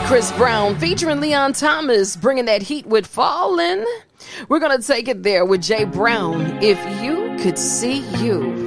Chris Brown featuring Leon Thomas, bringing that heat with Fallin'. We're going to take it there with Jay Brown, If You Could See You.